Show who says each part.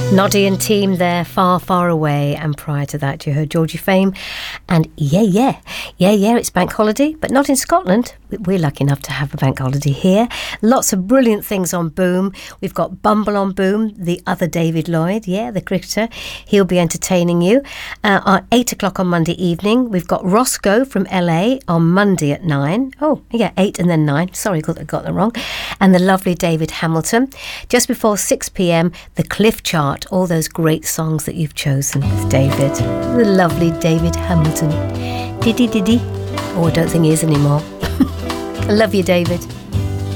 Speaker 1: Noddy and team there, Far, Far Away. And prior to that, you heard Georgie Fame and Yeah, it's bank holiday, but not in Scotland. We're lucky enough to have a bank holiday here. Lots of brilliant things on Boom. We've got Bumble on Boom, the other David Lloyd, the cricketer. He'll be entertaining you. At 8 o'clock on Monday evening, we've got Roscoe from LA on Monday at 9. Oh, yeah, 8 and then 9. Sorry, got that wrong. And the lovely David Hamilton. Just before 6 p.m, the Cliff Chart, all those great songs that you've chosen with David. The lovely David Hamilton. Diddy. Oh, I don't think he is anymore. I love you, David.